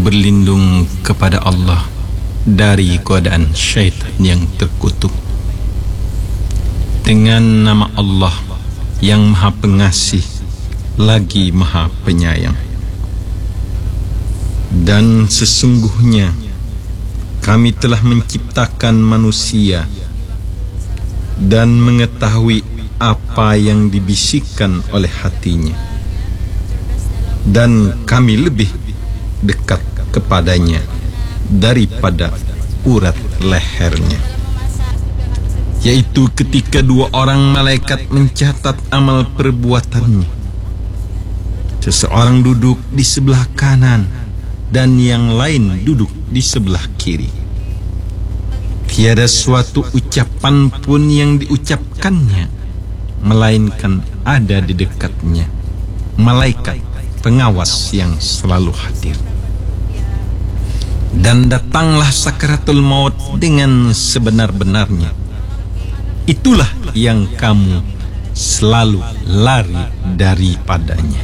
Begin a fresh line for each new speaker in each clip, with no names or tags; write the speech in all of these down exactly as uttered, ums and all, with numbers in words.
berlindung kepada Allah dari godaan syaitan yang terkutuk. Dengan nama Allah yang Maha Pengasih lagi Maha Penyayang. Dan sesungguhnya kami telah menciptakan manusia dan mengetahui apa yang dibisikkan oleh hatinya, dan kami lebih dekat kepadanya daripada urat lehernya, yaitu ketika dua orang malaikat mencatat amal perbuatannya. Seseorang duduk di sebelah kanan dan yang lain duduk di sebelah kiri. Tiada suatu ucapan pun yang diucapkannya, melainkan ada di dekatnya malaikat pengawas yang selalu hadir. Dan datanglah sakaratul maut dengan sebenar-benarnya. Itulah yang kamu selalu lari daripadanya.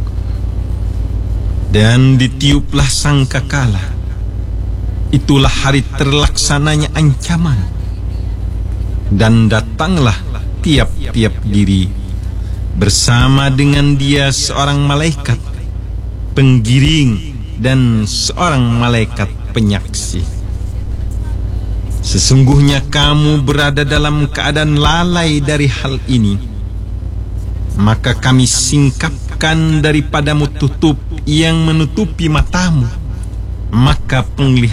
Dan ditiuplah sangkakala. Itulah hari terlaksananya ancaman. Dan datanglah tiap-tiap diri bersama dengan dia seorang malaikat penggiring dan seorang malaikat penyaksi. Sesungguhnya kamu berada dalam keadaan lalai dari hal ini, maka kami singkapkan daripadamu tutup yang menutupi matamu, maka penglihatan